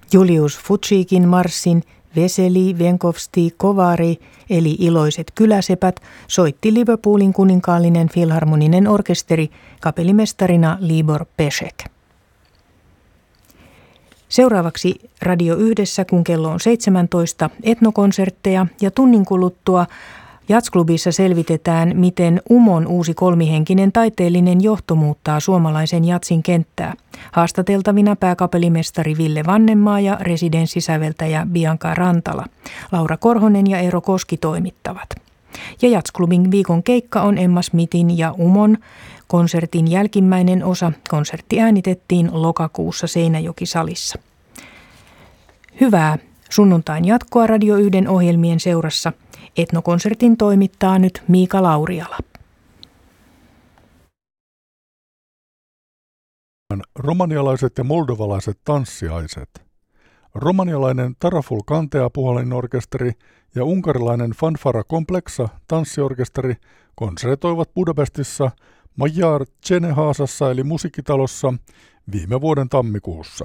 Julius Fučikin marssin Veseli Venkovsti Kovari eli Iloiset kyläsepät soitti Liverpoolin kuninkaallinen filharmoninen orkesteri kapellimestarina Libor Pesek. Seuraavaksi Radio Yhdessä, kun kello on 17, etnokonsertteja ja tunnin kuluttua Jazzklubissa selvitetään, miten UMOn uusi kolmihenkinen taiteellinen johto muuttaa suomalaisen jatsin kenttää. Haastateltavina pääkapellimestari Ville Vannenmaa ja residenssisäveltäjä Bianca Rantala. Laura Korhonen ja Eero Koski toimittavat. Ja Jazzklubin viikon keikka on Emma Smithin ja UMOn konsertin jälkimmäinen osa. Konsertti äänitettiin lokakuussa Seinäjoki-salissa. Hyvää sunnuntain jatkoa Radio 1 ohjelmien seurassa. Etnokonsertin toimittaa nyt Miika Lauriala. Romanialaiset ja moldovalaiset tanssiaiset. Romanialainen Taraful Kantea puhallinorkesteri ja unkarilainen Fanfara Complexa tanssiorkesteri konsertoivat Budapestissa Magyar Zenehaasassa eli musiikkitalossa viime vuoden tammikuussa.